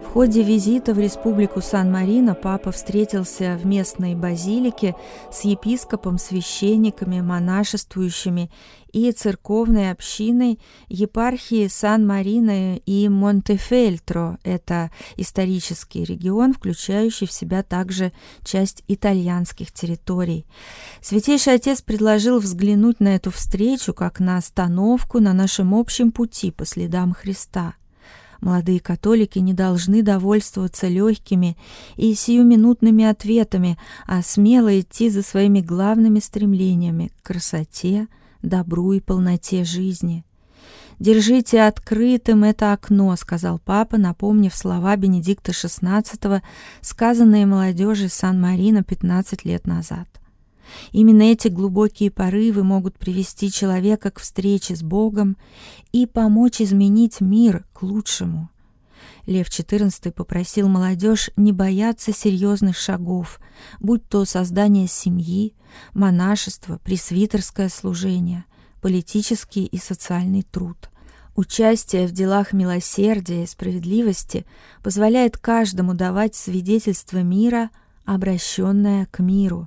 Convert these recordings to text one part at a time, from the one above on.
В ходе визита в Республику Сан-Марино папа встретился в местной базилике с епископом, священниками, монашествующими и церковной общиной епархии Сан-Марино и Монтефельтро. Это исторический регион, включающий в себя также часть итальянских территорий. Святейший Отец предложил взглянуть на эту встречу как на остановку на нашем общем пути по следам Христа. Молодые католики не должны довольствоваться легкими и сиюминутными ответами, а смело идти за своими главными стремлениями к красоте, добру и полноте жизни. «Держите открытым это окно», — сказал папа, напомнив слова Бенедикта XVI, сказанные молодежи Сан-Марино 15 лет назад. Именно эти глубокие порывы могут привести человека к встрече с Богом и помочь изменить мир к лучшему. Лев XIV попросил молодежь не бояться серьезных шагов, будь то создание семьи, монашество, пресвитерское служение, политический и социальный труд. Участие в делах милосердия и справедливости позволяет каждому давать свидетельство мира, обращенное к миру.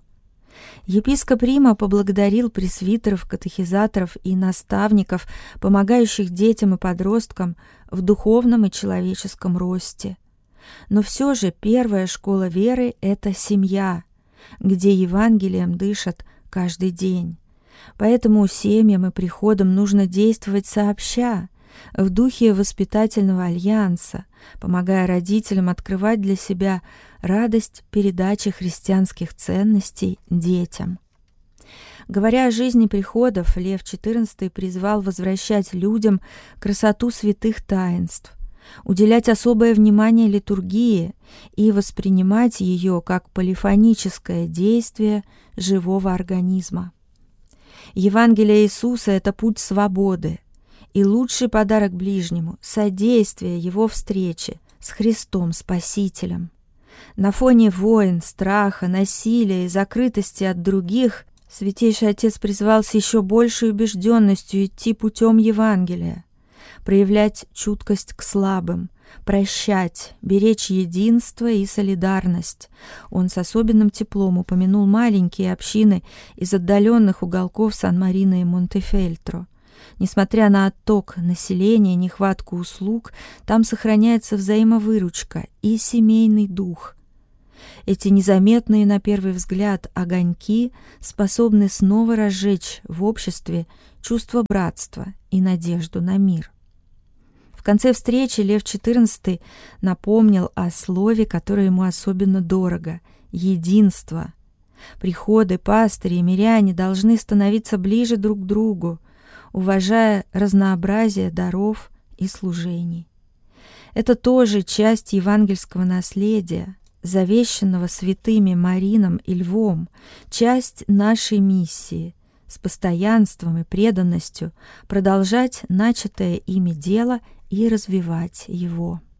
Епископ Рима поблагодарил пресвитеров, катехизаторов и наставников, помогающих детям и подросткам в духовном и человеческом росте. Но все же первая школа веры – это семья, где Евангелием дышат каждый день. Поэтому семьям и приходам нужно действовать сообща, в духе воспитательного альянса, помогая родителям открывать для себя радость передачи христианских ценностей детям. Говоря о жизни приходов, Лев XIV призвал возвращать людям красоту святых таинств, уделять особое внимание литургии и воспринимать ее как полифоническое действие живого организма. Евангелие Иисуса – это путь свободы, и лучший подарок ближнему – содействие его встрече с Христом Спасителем. На фоне войн, страха, насилия и закрытости от других Святейший Отец призвал с еще большей убежденностью идти путем Евангелия, проявлять чуткость к слабым, прощать, беречь единство и солидарность. Он с особенным теплом упомянул маленькие общины из отдаленных уголков Сан-Марино и Монтефельтро. Несмотря на отток населения, нехватку услуг, там сохраняется взаимовыручка и семейный дух. Эти незаметные на первый взгляд огоньки способны снова разжечь в обществе чувство братства и надежду на мир. В конце встречи Лев XIV напомнил о слове, которое ему особенно дорого – единство. Приходы, пастыри и миряне должны становиться ближе друг к другу, уважая разнообразие даров и служений. Это тоже часть евангельского наследия, завещанного святыми Марином и Львом, часть нашей миссии – с постоянством и преданностью продолжать начатое ими дело и развивать его.